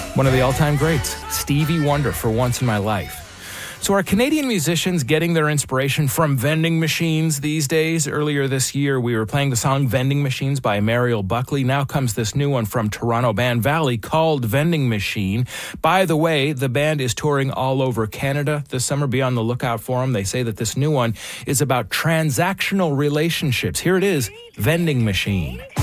One of the all-time greats, Stevie Wonder, For Once in My Life. So are Canadian musicians getting their inspiration from vending machines these days? Earlier this year, we were playing the song Vending Machines by Mariel Buckley. Now comes this new one from Toronto band Valley called Vending Machine. By the way, the band is touring all over Canada this summer. Be on the lookout for them. They say that this new one is about transactional relationships. Here it is, Vending Machine.